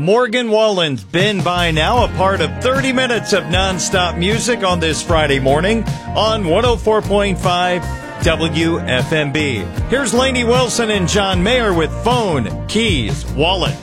Morgan Wallen's Been By Now, a part of 30 minutes of nonstop music on this Friday morning on 104.5 WFMB. Here's Lainey Wilson and John Mayer with Phone, Keys, Wallet.